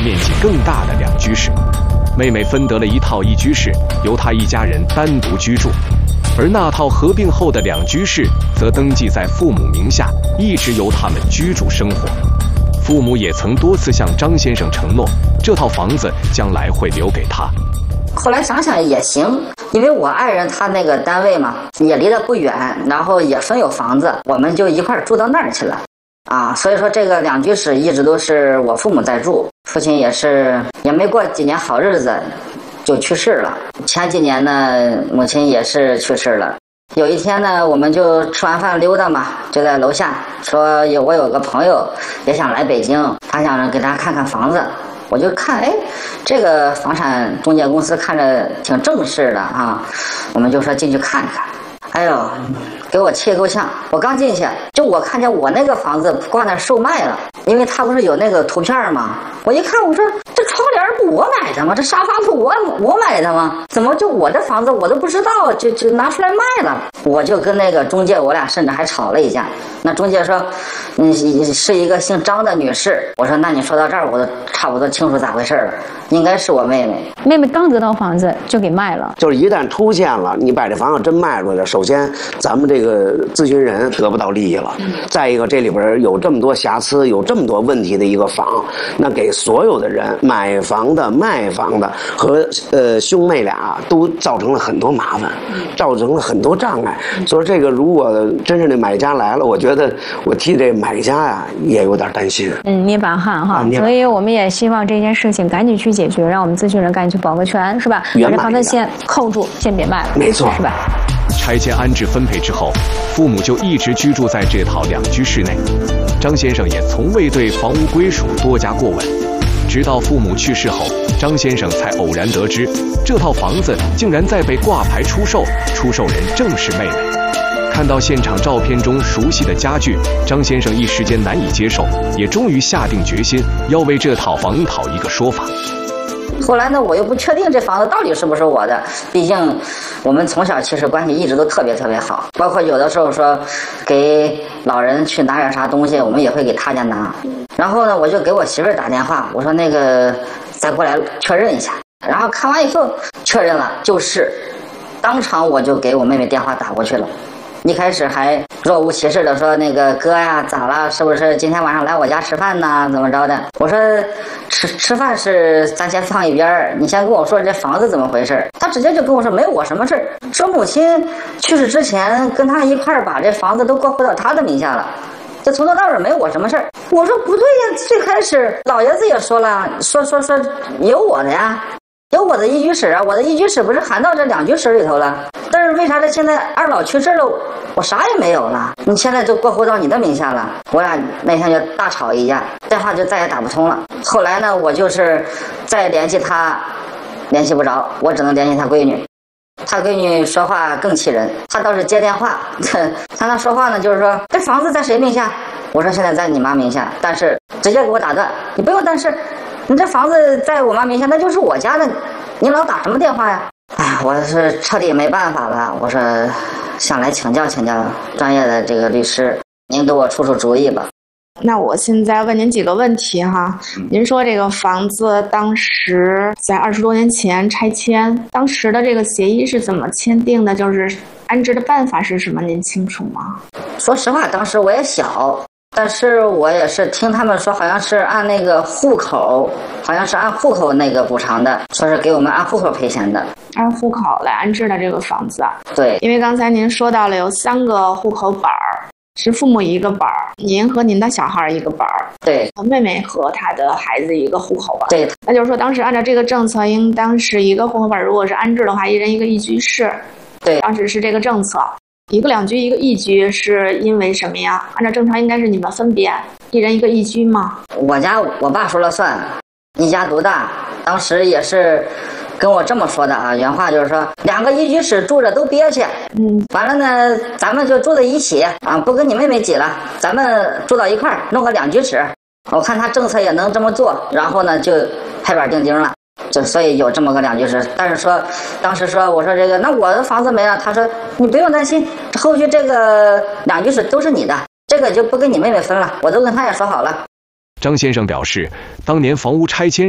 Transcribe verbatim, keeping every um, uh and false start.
面积更大的两居室。妹妹分得了一套一居室，由她一家人单独居住，而那套合并后的两居室则登记在父母名下，一直由他们居住生活。父母也曾多次向张先生承诺，这套房子将来会留给他。 后来想想也行，因为我爱人他那个单位嘛，也离得不远，然后也分有房子，我们就一块住到那儿去了。啊，所以说这个两居室一直都是我父母在住，父亲也是也没过几年好日子就去世了。前几年呢，母亲也是去世了。有一天呢，我们就吃完饭溜达嘛，就在楼下说有我有个朋友也想来北京，他想给他看看房子。我就看，哎，这个房产中介公司看着挺正式的啊，我们就说进去看看。哎呦，给我气够呛！我刚进去，就我看见我那个房子挂那售卖了，因为他不是有那个图片吗？我一看，我说这窗帘不我买的吗？这沙发不我我买的吗？怎么就我的房子我都不知道，就就拿出来卖了？我就跟那个中介，我俩甚至还吵了一架。那中介说，嗯，是一个姓张的女士。我说，那你说到这儿，我都差不多清楚咋回事了，应该是我妹妹。 妹妹刚得到房子就给卖了， 就是一旦出现了，你把这房子真卖出去了，首先咱们这个咨询人得不到利益了，再一个这里边有这么多瑕疵，有这么多问题的一个房，那给所有的人，买房的、卖房的和呃兄妹俩都造成了很多麻烦，造成了很多障碍。所以这个如果真是那买家来了，我觉得我替这买家呀也有点担心。 嗯，捏把汗哈、 啊、 所以我们也希望这件事情赶紧去解决，让我们咨询人赶紧去保个全，是吧？把这房子先扣住，先别卖了， 没错， 是吧？ 拆迁安置分配之后，父母就一直居住在这套两居室内。张先生也从未对房屋归属多加过问，直到父母去世后，张先生才偶然得知，这套房子竟然在被挂牌出售，出售人正是妹妹。看到现场照片中熟悉的家具，张先生一时间难以接受，也终于下定决心要为这套房讨一个说法。 后来呢，我又不确定这房子到底是不是我的，毕竟我们从小其实关系一直都特别特别好，包括有的时候说给老人去拿点啥东西，我们也会给他家拿。然后呢，我就给我媳妇儿打电话，我说那个再过来确认一下。然后看完以后确认了，就是当场我就给我妹妹电话打过去了。一开始还若无其事的说那个哥呀咋了，是不是今天晚上来我家吃饭呢，怎么着的？我说吃吃饭是咱先放一边，你先跟我说这房子怎么回事。他直接就跟我说没有我什么事，说母亲去世之前跟他一块儿把这房子都过户到他的名下了，这从头到尾没有我什么事儿。我说不对呀，最开始老爷子也说了，说说说有我的呀，有我的一居室啊，我的一居室不是含到这两居室里头了，但是为啥这现在二老去世了，我啥也没有了，你现在就过户到你的名下了。我俩那天就大吵一架，电话就再也打不通了。后来呢，我就是再联系他联系不着，我只能联系他闺女。他闺女说话更气人，他倒是接电话，他那说话呢就是说这房子在谁名下，我说现在在你妈名下，但是直接给我打断，你不用但是，你这房子在我妈名下那就是我家的，你老打什么电话呀？哎，我是彻底没办法了，我说想来请教请教专业的这个律师，您给我出出主意吧。 那我现在问您几个问题哈，您说这个房子当时在二十多年前拆迁，当时的这个协议是怎么签订的？就是安置的办法是什么？您清楚吗？ 说实话，当时我也小，但是我也是听他们说，好像是按那个户口，好像是按户口那个补偿的，说是给我们按户口赔钱的， 按户口来安置的这个房子。 对， 因为刚才您说到了有三个户口本儿。是父母一个本儿，您和您的小孩一个本儿， 对， 妹妹和她的孩子一个户口本， 对。 那就是说，当时按照这个政策，应当是一个户口本，如果是安置的话，一人一个一居室， 对， 当时是这个政策。一个两居，一个一居，是因为什么呀？按照正常应该是你们分别一人一个一居吗？ 我家我爸说了算，一家独大，当时也是。跟我这么说的啊，原话就是说，两个一居室住着都憋屈，嗯，完了呢，咱们就住在一起啊，不跟你妹妹挤了，咱们住到一块儿，弄个两居室。我看他政策也能这么做，然后呢就拍板定钉了，就所以有这么个两居室。但是说，当时说我说这个，那我的房子没了，他说你不用担心，后续这个两居室都是你的，这个就不跟你妹妹分了，我都跟他也说好了。 张先生表示，当年房屋拆迁